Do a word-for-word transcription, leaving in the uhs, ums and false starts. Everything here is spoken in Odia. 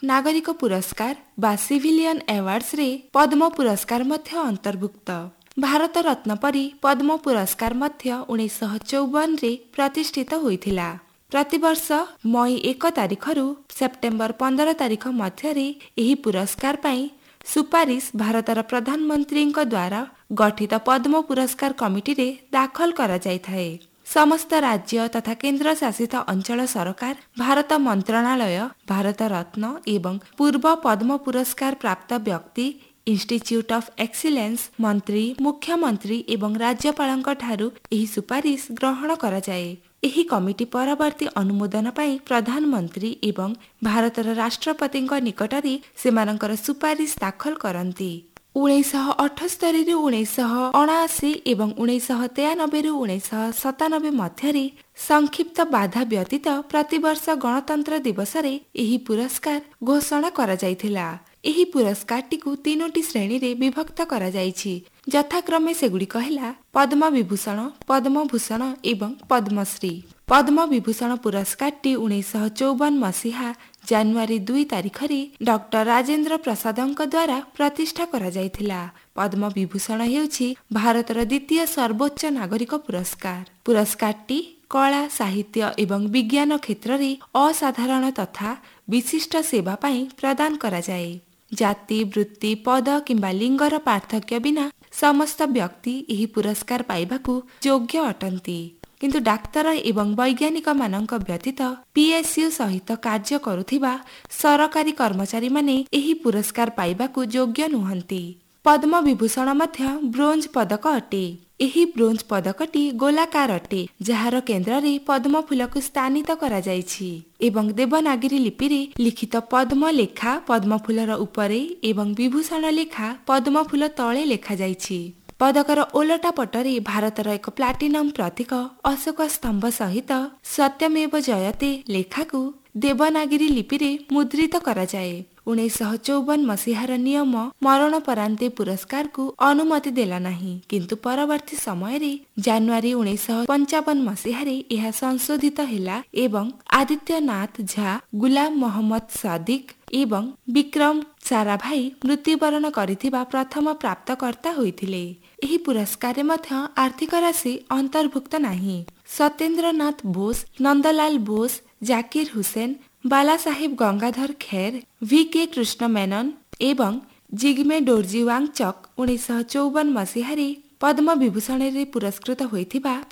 नागरिक पुरस्कार बा सिविलियन एवार्ड्स रे पद्म पुरस्कार मध्य अंतर्भुक्त। भारत रत्न परी पद्म पुरस्कार मध्य उन्नीस चौवन रे प्रतिष्ठित होइथिला। प्रतिवर्ष मई एक तारिखରୁ सेप्टेम्बर पंद्रह तारिख मध्यरे एही पुरस्कार ପାଇଁ सुपारिश भारतर प्रधानमंत्रीଙ୍କ द्वारा गठित पद्म पुरस्कार कमिटी रे दाखल करा जायथाए। समस्त राज्य तथा केंद्र शासित अंचल सरकार, भारत मंत्रणालय, भारत रत्न एवं पूर्व पद्म पुरस्कार प्राप्त व्यक्ति, इंस्टीट्यूट ऑफ एक्सीलेंस, मंत्री, मुख्यमंत्री एवं राज्यपालଙ୍କ ठारू एही सुपारिश ग्रहण करा जाए। एही कमिटी परवर्ती अनुमोदन पाई प्रधानमंत्री एवं भारतर राष्ट्रपतिଙ୍କ निकटरे सेमानଙ୍କର सुपारिश दाखल करନ୍ତି। उन्नीस अठस्तरी रु उन्नीस अणाशी एवं उन्नीस तेयानबे रु उन्नीस सतानबे मध्यरे संक्षिप्त बाधा व्यतीत प्रतिवर्ष गणतंत्र दिवस रे एही पुरस्कार घोषणा करा जायथिला। एही पुरस्कारटीकु तीनोटी श्रेणी रे विभक्त करा जायछि, यथाक्रमे सेगुड़िक ହେଲା पद्म विभूषण, पद्म भूषण एवं पद्मश्री। पद्म विभूषण पुरस्कारटी उन्नीस चौवन मसीहा ଜାନୁଆରୀ ଦୁଇ ତାରିଖରେ ଡକ୍ଟର ରାଜେନ୍ଦ୍ର ପ୍ରସାଦଙ୍କ ଦ୍ୱାରା ପ୍ରତିଷ୍ଠା କରାଯାଇଥିଲା। ପଦ୍ମ ବିଭୂଷଣ ହେଉଛି ଭାରତର ଦ୍ୱିତୀୟ ସର୍ବୋଚ୍ଚ ନାଗରିକ ପୁରସ୍କାର। ପୁରସ୍କାରଟି କଳା, ସାହିତ୍ୟ ଏବଂ ବିଜ୍ଞାନ କ୍ଷେତ୍ରରେ ଅସାଧାରଣ ତଥା ବିଶିଷ୍ଟ ସେବା ପାଇଁ ପ୍ରଦାନ କରାଯାଏ। ଜାତି, ବୃତ୍ତି, ପଦ କିମ୍ବା ଲିଙ୍ଗର ପାର୍ଥକ୍ୟ ବିନା ସମସ୍ତ ବ୍ୟକ୍ତି ଏହି ପୁରସ୍କାର ପାଇବାକୁ ଯୋଗ୍ୟ ଅଟନ୍ତି। କିନ୍ତୁ ଡାକ୍ତର ଏବଂ ବୈଜ୍ଞାନିକ ମାନଙ୍କ ବ୍ୟତୀତ ପିଏସ୍ୟୁ ସହିତ କାର୍ଯ୍ୟ କରୁଥିବା ସରକାରୀ କର୍ମଚାରୀମାନେ ଏହି ପୁରସ୍କାର ପାଇବାକୁ ଯୋଗ୍ୟ ନୁହନ୍ତି। ପଦ୍ମ ବିଭୂଷଣ ମଧ୍ୟ ବ୍ରୋଞ୍ଜ ପଦକ ଅଟେ। ଏହି ବ୍ରୋଞ୍ଜ ପଦକଟି ଗୋଲାକାର ଅଟେ, ଯାହାର କେନ୍ଦ୍ରରେ ପଦ୍ମ ଫୁଲକୁ ସ୍ଥାନିତ କରାଯାଇଛି ଏବଂ ଦେବନାଗରୀ ଲିପିରେ ଲିଖିତ ପଦ୍ମ ଲେଖା ପଦ୍ମ ଫୁଲର ଉପରେ ଏବଂ ବିଭୂଷଣ ଲେଖା ପଦ୍ମ ଫୁଲ ତଳେ ଲେଖାଯାଇଛି। ପଦକର ଓଲଟା ପଟରେ ଭାରତର ଏକ ପ୍ଲାଟିନମ ପ୍ରତୀକ ଅଶୋକ ସ୍ତମ୍ଭ ସହିତ ସତ୍ୟମେବ ଜୟତେ ଲେଖାକୁ ଦେବନାଗରୀ ଲିପିରେ ମୁଦ୍ରିତ କରାଯାଏ। ଉଣେଇଶ ଚଉବନ ମସିହାର ନିୟମ ମରଣୋପରାନ୍ତେ ପୁରସ୍କାରକୁ ଅନୁମତି ଦେଲା ନାହିଁ, କିନ୍ତୁ ପରବର୍ତ୍ତୀ ସମୟରେ ଜାନୁଆରୀ ଉଣେଇଶ ପଞ୍ଚାବନ ମସିହାରେ ଏହା ସଂଶୋଧିତ ହେଲା ଏବଂ ଆଦିତ୍ୟନାଥ ଝା, ଗୁଲାମ ମହମ୍ମଦ ସାଦିକ ଏବଂ ବିକ୍ରମ ସାରାଭାଇ ମୃତ୍ୟୁବରଣ କରିଥିବା ପ୍ରଥମ ପ୍ରାପ୍ତକର୍ତ୍ତା ହୋଇଥିଲେ। ଏହି ପୁରସ୍କାରରେ ମଧ୍ୟ ଆର୍ଥିକ ରାଶି ଅନ୍ତର୍ଭୁକ୍ତ ନାହିଁ। ସତ୍ୟେନ୍ଦ୍ରନାଥ ବୋଷ, ନନ୍ଦଲାଲ ବୋଷ, ଜାକିର ହୁସେନ, ବାଲା ସାହେବ ଗଙ୍ଗାଧର ଖେର, ଭି କେ କୃଷ୍ଣ ମେନନ ଏବଂ ଜିଗ୍ମେ ଡୋର୍ଜି ୱାଙ୍ଗଚକ୍ ଉଣେଇଶ ଚଉବନ ମସିହାରେ ପଦ୍ମ ବିଭୂଷଣରେ ପୁରସ୍କୃତ ହୋଇଥିବା